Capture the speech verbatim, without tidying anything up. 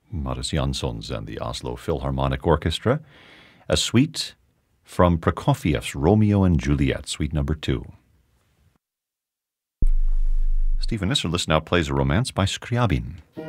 Marius Jansons and the Oslo Philharmonic Orchestra. A suite from Prokofiev's Romeo and Juliet, suite number two. Stephen Isserlis now plays a romance by Scriabin.